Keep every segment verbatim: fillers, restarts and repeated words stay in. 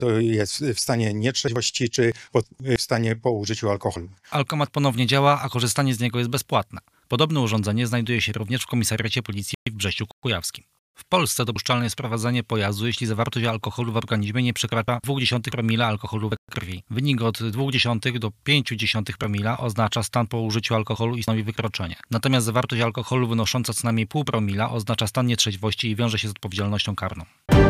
to jest w stanie nietrzeźwości czy w stanie po użyciu alkoholu. Alkomat ponownie działa, a korzystanie z niego jest bezpłatne. Podobne urządzenie znajduje się również w komisariacie policji w Brześciu Kujawskim. W Polsce dopuszczalne jest prowadzenie pojazdu, jeśli zawartość alkoholu w organizmie nie przekracza dwa przecinek pięć promila alkoholu we krwi. Wynik od dwa przecinek do pięć promila oznacza stan po użyciu alkoholu i stanowi wykroczenie. Natomiast zawartość alkoholu wynosząca co najmniej pół promila oznacza stan nietrzeźwości i wiąże się z odpowiedzialnością karną.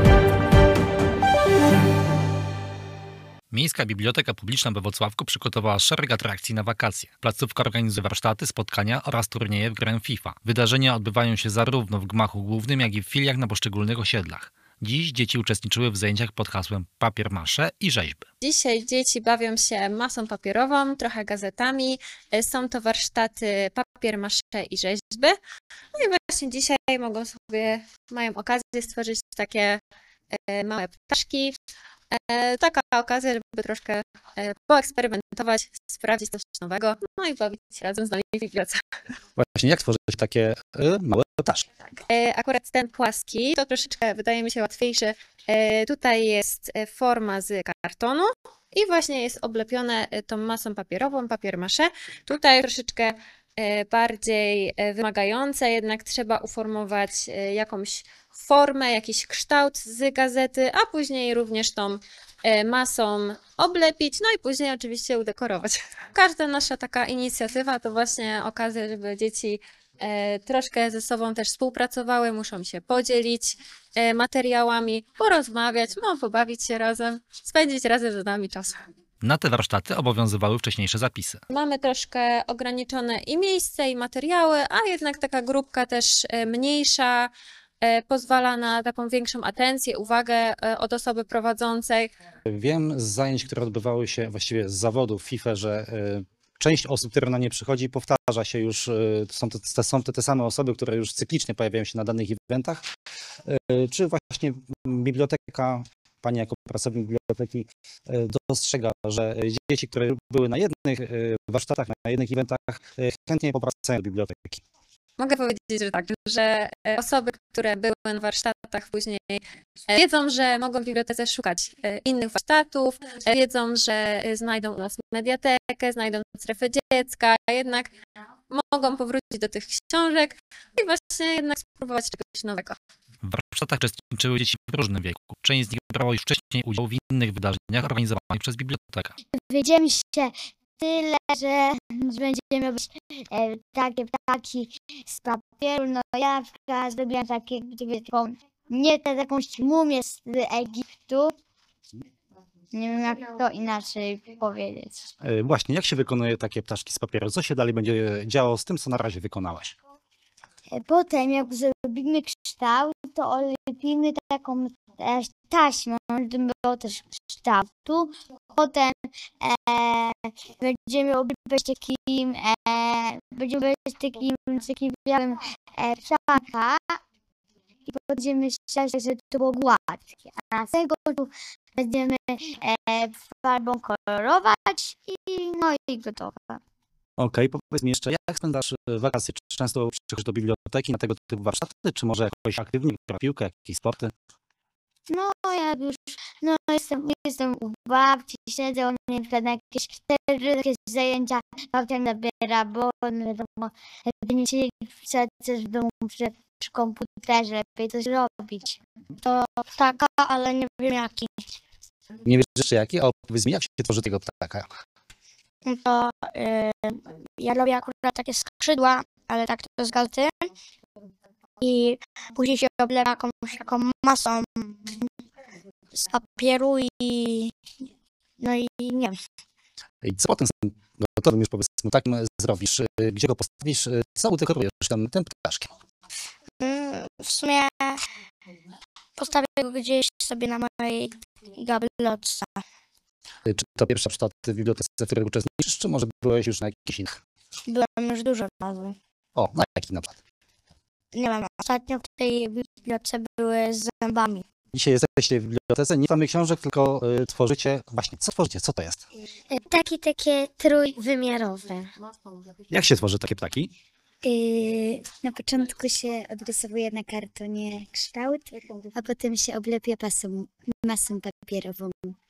Miejska Biblioteka Publiczna we Włocławku przygotowała szereg atrakcji na wakacje. Placówka organizuje warsztaty, spotkania oraz turnieje w grę FIFA. Wydarzenia odbywają się zarówno w gmachu głównym, jak i w filiach na poszczególnych osiedlach. Dziś dzieci uczestniczyły w zajęciach pod hasłem papier masze i rzeźby. Dzisiaj dzieci bawią się masą papierową, trochę gazetami. Są to warsztaty papier masze i rzeźby. No i właśnie dzisiaj mogą sobie, mają okazję stworzyć takie małe ptaszki. Taka okazja, żeby troszkę poeksperymentować, sprawdzić coś nowego, no i bawić się razem z nami w bibliotece. Właśnie, jak tworzyć takie małe ptaszki? Tak. Akurat ten płaski to troszeczkę wydaje mi się łatwiejszy. Tutaj jest forma z kartonu i właśnie jest oblepione tą masą papierową, papier masze. Tutaj troszeczkę bardziej wymagające, jednak trzeba uformować jakąś formę, jakiś kształt z gazety, a później również tą masą oblepić, no i później oczywiście udekorować. Każda nasza taka inicjatywa to właśnie okazja, żeby dzieci troszkę ze sobą też współpracowały, muszą się podzielić materiałami, porozmawiać, no, pobawić się razem, spędzić razem z nami czas. Na te warsztaty obowiązywały wcześniejsze zapisy. Mamy troszkę ograniczone i miejsce, i materiały, a jednak taka grupka też mniejsza pozwala na taką większą atencję, uwagę od osoby prowadzącej. Wiem z zajęć, które odbywały się właściwie z zawodów FIFA, że część osób, które na nie przychodzi, powtarza się już, to są te, są te, te same osoby, które już cyklicznie pojawiają się na danych eventach. Czy właśnie biblioteka, Pani jako pracownik biblioteki dostrzega, że dzieci, które były na jednych warsztatach, na jednych eventach, chętnie powracają do biblioteki? Mogę powiedzieć, że tak, że osoby, które były na warsztatach później wiedzą, że mogą w bibliotece szukać innych warsztatów, wiedzą, że znajdą u nas mediatekę, znajdą strefę dziecka, jednak mogą powrócić do tych książek i właśnie jednak spróbować czegoś nowego. W warsztatach uczestniczyły dzieci w różnym wieku. Część z nich brało już wcześniej udział w innych wydarzeniach organizowanych przez bibliotekę. Dowiedziałem się tyle, że będziemy robić e, takie ptaki z papieru. No ja na przykład zrobiłam takie, taką, nie tę jakąś mumię z Egiptu. Nie wiem, jak to inaczej powiedzieć. Właśnie, jak się wykonuje takie ptaszki z papieru? Co się dalej będzie działo z tym, co na razie wykonałaś? Potem, jak zrobimy kształt, to olepimy taką e, taśmą, żeby było też kształtu. Potem e, będziemy oblepiać takim, e, będziemy oblepiać takim, takim białym e, ptaka i będziemy chcieć, żeby to było gładkie. A na tego tu będziemy e, farbą kolorować i no i gotowe. Okej, okay, powiedz mi jeszcze, jak spędzasz wakacje? Czy często przychodzisz do biblioteki na tego typu warsztaty, czy może jakoś aktywnie gra piłkę, jakieś sporty? No, ja już no, jestem, jestem u babci, siedzę u mnie na jakieś, jakieś zajęcia, babcia mnie nabiera, bo no wiadomo, jakby nie siedzieć w domu przy, przy komputerze, lepiej coś robić. To ptaka, ale nie wiem jaki. Nie wiesz jeszcze jaki? A opowiedz mi, jak się tworzy tego ptaka? To yy, ja robię akurat takie skrzydła, ale tak to z galty. I później się oblewa jakąś taką masą z papieru i no i nie wiem. I co potem z tym gotowym już powiedzmy takim zrobisz? Gdzie go postawisz? Co udekorujesz tym, tym ptaszkiem? W sumie postawię go gdzieś sobie na mojej gablotce. Czy to pierwsza warsztat w bibliotece, w której uczestniczysz, czy może byłeś już na jakichś innych? Byłem już dużo razy. O, na jaki na przykład? Nie wiem, ostatnio w tej bibliotece były z zębami. Dzisiaj jesteście w bibliotece, nie mamy książek, tylko y, tworzycie... Właśnie, co tworzycie? Co to jest? Ptaki takie trójwymiarowe. Jak się tworzy takie ptaki? Yy, na początku się odrysowuje na kartonie kształt, a potem się oblepia pasą, masą papierową.